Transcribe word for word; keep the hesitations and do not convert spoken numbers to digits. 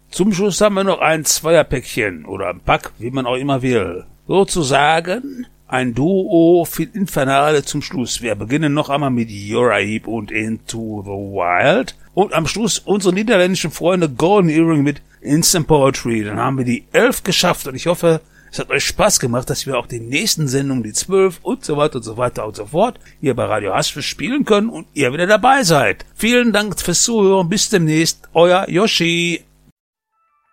Zum Schluss haben wir noch ein Zweierpäckchen oder ein Pack, wie man auch immer will. Sozusagen ein Duo Infernale zum Schluss. Wir beginnen noch einmal mit Uriah und Into the Wild. Und am Schluss unsere niederländischen Freunde Golden Earring mit Instant Poetry. Dann haben wir die elf geschafft und ich hoffe, es hat euch Spaß gemacht, dass wir auch die nächsten Sendungen, die zwölf und so weiter und so weiter und so fort, hier bei Radio Hassfisch spielen können und ihr wieder dabei seid. Vielen Dank fürs Zuhören. Bis demnächst. Euer Yoshi.